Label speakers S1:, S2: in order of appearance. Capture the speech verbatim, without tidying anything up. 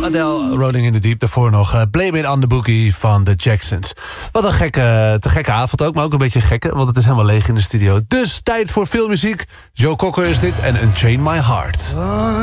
S1: Adele, Rolling in the Deep. Daarvoor nog uh, Blame It on the Boogie van de Jacksons. Wat een gekke, te gekke avond ook, maar ook een beetje gekke, want het is helemaal leeg in de studio. Dus tijd voor veel muziek. Joe Cocker is dit en Unchain My Heart.